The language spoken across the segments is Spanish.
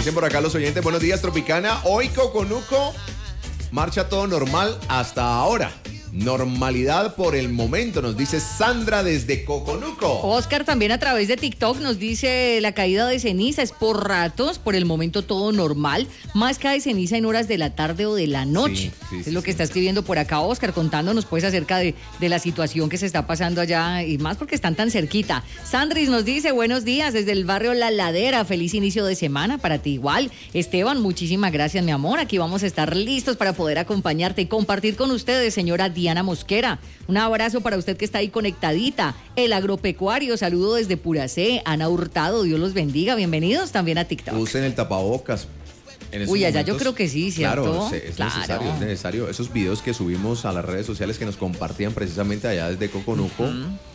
Dicen por acá los oyentes, buenos días, Tropicana. Hoy Coconuco marcha todo normal hasta ahora. Normalidad por el momento, nos dice Sandra desde Coconuco. Oscar también a través de TikTok nos dice la caída de ceniza es por ratos, por el momento todo normal, más cae ceniza en horas de la tarde o de la noche. Es lo que está escribiendo por acá Oscar, contándonos pues acerca de la situación que se está pasando allá y más porque están tan cerquita. Sandris nos dice buenos días desde el barrio La Ladera, feliz inicio de semana para ti igual. Esteban, muchísimas gracias mi amor, aquí vamos a estar listos para poder acompañarte y compartir con ustedes, señora Diana Mosquera. Un abrazo para usted que está ahí conectadita. El agropecuario, saludo desde Puracé. Ana Hurtado, Dios los bendiga. Bienvenidos también a TikTok. Usen el tapabocas. Uy, allá yo creo que sí, ¿cierto? Claro, es necesario. Esos videos que subimos a las redes sociales que nos compartían precisamente allá desde Coconuco.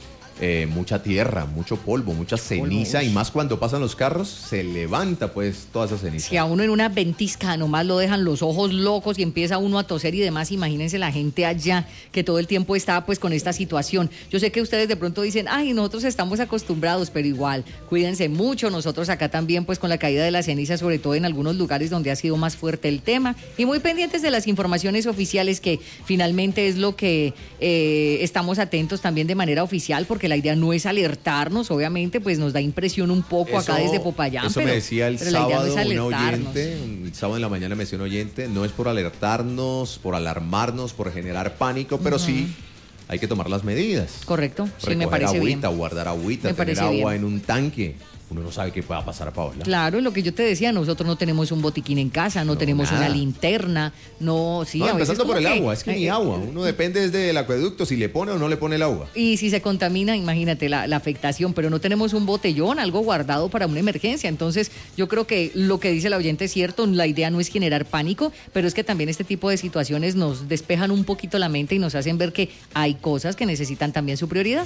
Mucha tierra, mucho polvo, mucha ceniza y más cuando pasan los carros se levanta pues toda esa ceniza. Si a uno en una ventisca nomás lo dejan los ojos locos y empieza uno a toser y demás, imagínense la gente allá que todo el tiempo está pues con esta situación. Yo sé que ustedes de pronto dicen, ay, nosotros estamos acostumbrados, pero igual, cuídense mucho, nosotros acá también pues con la caída de la ceniza, sobre todo en algunos lugares donde ha sido más fuerte el tema y muy pendientes de las informaciones oficiales que finalmente es lo que estamos atentos también de manera oficial porque la idea no es alertarnos, obviamente, pues nos da impresión un poco acá desde Popayán. Eso me decía el sábado un oyente, el sábado en la mañana me decía un oyente, no es por alertarnos, por alarmarnos, por generar pánico, pero sí hay que tomar las medidas. Correcto, sí, me parece bien. Agüita, guardar agüita, tener agua en un tanque. Uno no sabe qué pueda pasar, Paola. Claro, lo que yo te decía, nosotros no tenemos un botiquín en casa, no tenemos nada. Una linterna, empezando por el agua, es que ni agua, uno depende del acueducto, si le pone o no le pone el agua. Y si se contamina, imagínate la afectación, pero no tenemos un botellón, algo guardado para una emergencia, entonces yo creo que lo que dice el oyente es cierto, la idea no es generar pánico, pero es que también este tipo de situaciones nos despejan un poquito la mente y nos hacen ver que hay cosas que necesitan también su prioridad.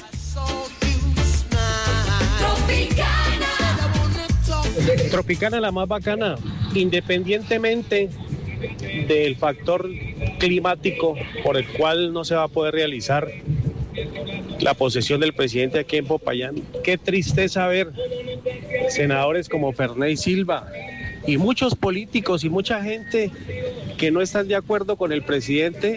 Tropicana la más bacana, independientemente del factor climático por el cual no se va a poder realizar la posesión del presidente aquí en Popayán. Qué tristeza ver senadores como Ferney Silva y muchos políticos y mucha gente que no están de acuerdo con el presidente,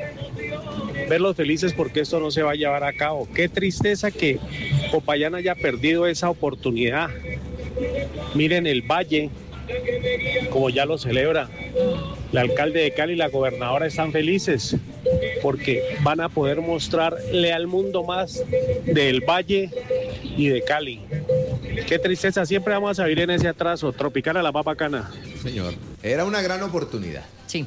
verlos felices porque esto no se va a llevar a cabo. Qué tristeza que Popayán haya perdido esa oportunidad. Miren el Valle, como ya lo celebra. El alcalde de Cali y la gobernadora están felices porque van a poder mostrarle al mundo más del Valle y de Cali. Qué tristeza, siempre vamos a vivir en ese atraso. Tropicana la más bacana. Señor, era una gran oportunidad. Sí.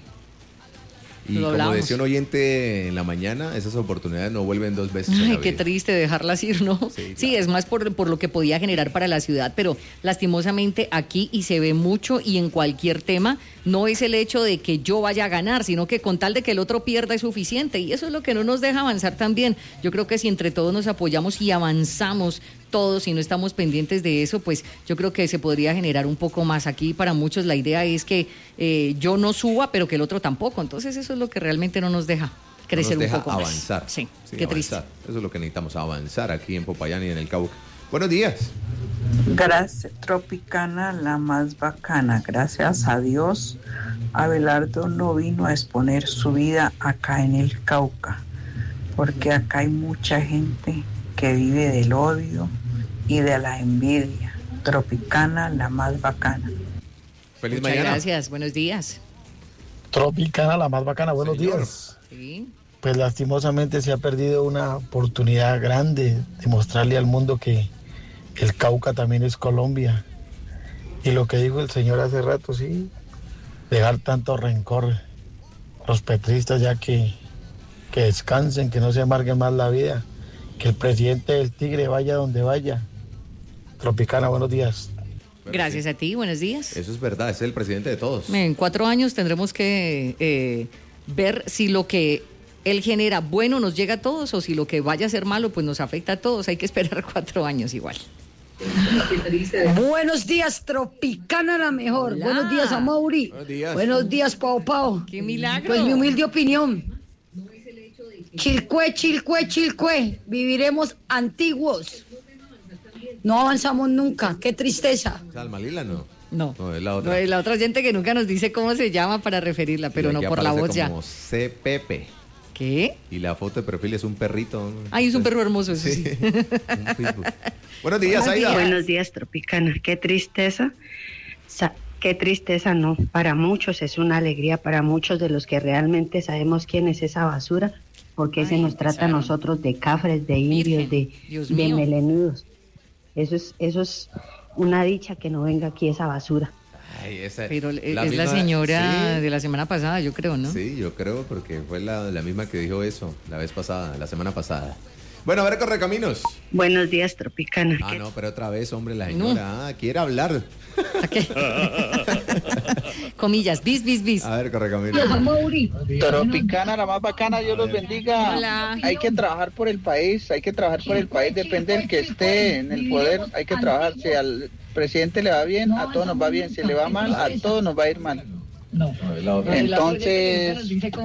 Y como decía un oyente en la mañana, esas oportunidades no vuelven dos veces. Ay, qué triste dejarlas ir, ¿no? Sí, claro. Sí, es más por lo que podía generar para la ciudad, pero lastimosamente aquí, y se ve mucho, y en cualquier tema, no es el hecho de que yo vaya a ganar, sino que con tal de que el otro pierda es suficiente, y eso es lo que no nos deja avanzar también. Yo creo que si entre todos nos apoyamos y avanzamos todos y no estamos pendientes de eso, pues yo creo que se podría generar un poco más. Aquí para muchos la idea es que yo no suba, pero que el otro tampoco. Entonces eso es lo que realmente no nos deja crecer un poco avanzar. Más. Sí, qué avanzar. triste. Eso es lo que necesitamos, avanzar aquí en Popayán y en el Cauca. Buenos días. Gracias, Tropicana, la más bacana. Gracias a Dios, Abelardo no vino a exponer su vida acá en el Cauca, porque acá hay mucha gente que vive del odio y de la envidia. Tropicana, la más bacana. Feliz Muchas mañana. Gracias, buenos días. Tropicana, la más bacana, buenos Señor. días. Sí. Pues lastimosamente se ha perdido una oportunidad grande de mostrarle al mundo que el Cauca también es Colombia. Y lo que dijo el señor hace rato, sí, dejar tanto rencor. Los petristas ya que descansen, que no se amarguen más la vida. Que el presidente del Tigre vaya donde vaya. Tropicana, buenos días. Gracias a ti, buenos días. Eso es verdad, es el presidente de todos. En 4 años tendremos que ver si lo que él genera bueno nos llega a todos o si lo que vaya a ser malo pues nos afecta a todos. Hay que esperar 4 años igual. Buenos días, Tropicana la mejor. Hola. Buenos días, Amaury. Buenos días. Buenos días, Pau Pau. ¡Qué milagro! Pues mi humilde opinión. Chilcué, chilcué, chilcué. Viviremos antiguos. No avanzamos nunca. Qué tristeza. Salma Lila, no. No, es la otra. No, es la otra oyente que nunca nos dice cómo se llama para referirla, pero no por la voz ya. Como CPP. ¿Qué? Y la foto de perfil es un perrito. Ay, es un perro hermoso, eso sí. Buenos días, Aida. Buenos días, Tropicana. Qué tristeza. Qué tristeza, no. Para muchos es una alegría, para muchos de los que realmente sabemos quién es esa basura, porque se nos trata a nosotros de cafres, de indios, de melenudos. Eso es una dicha que no venga aquí esa basura. Ay, pero es la señora de la semana pasada, yo creo, ¿no? Sí, yo creo, porque fue la misma que dijo eso la vez pasada, la semana pasada. Bueno, a ver, Correcaminos. Buenos días, Tropicana. No, pero otra vez, hombre, la señora quiere hablar. ¿A qué? Comillas, bis. A ver, Correcaminos. Tropicana, la más bacana, Dios los bendiga. Hola. Hay que trabajar por el país, depende del que esté en el poder, hay que trabajar. Si al presidente le va bien, a todos nos va bien, si le va mal, a todos nos va a ir mal. Entonces,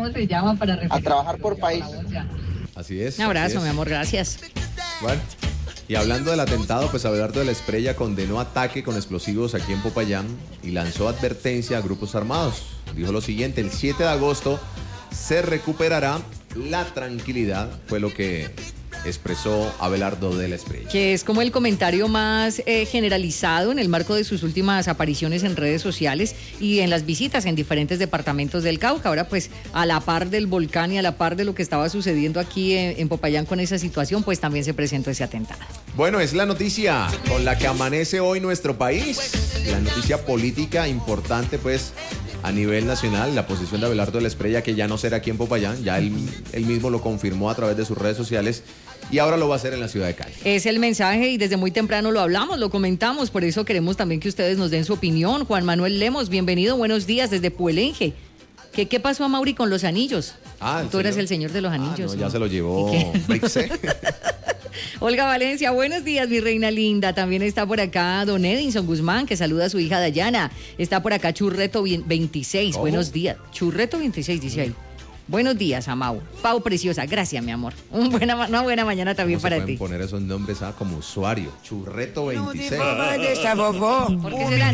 a trabajar por país. Así es. Un abrazo, mi amor, gracias. Bueno, y hablando del atentado, pues Abelardo de la Espriella condenó ataque con explosivos aquí en Popayán y lanzó advertencia a grupos armados. Dijo lo siguiente: el 7 de agosto se recuperará la tranquilidad, fue lo que expresó Abelardo de la Espriella. Que es como el comentario más generalizado en el marco de sus últimas apariciones en redes sociales y en las visitas en diferentes departamentos del Cauca. Ahora pues a la par del volcán y a la par de lo que estaba sucediendo aquí en Popayán con esa situación, pues también se presentó ese atentado. Bueno, es la noticia con la que amanece hoy nuestro país, la noticia política importante pues a nivel nacional, la posición de Abelardo de la Espriella, que ya no será aquí en Popayán, ya él mismo lo confirmó a través de sus redes sociales y ahora lo va a hacer en la ciudad de Cali. Es el mensaje y desde muy temprano lo hablamos, lo comentamos, por eso queremos también que ustedes nos den su opinión. Juan Manuel Lemos, bienvenido, buenos días desde Puelenje. ¿Qué pasó a Mauri con los anillos? Tú eres el señor de los anillos. No, ya se lo llevó Brixe. Olga Valencia, buenos días, mi reina linda. También está por acá don Edinson Guzmán, que saluda a su hija Dayana. Está por acá Churreto 26. ¿Cómo? Buenos días. Churreto 26 dice ahí. Buenos días, Amau. Pau preciosa, gracias, mi amor. Una buena mañana también para ti. Pueden poner esos nombres como usuario. Churreto 26. ¿Por qué será?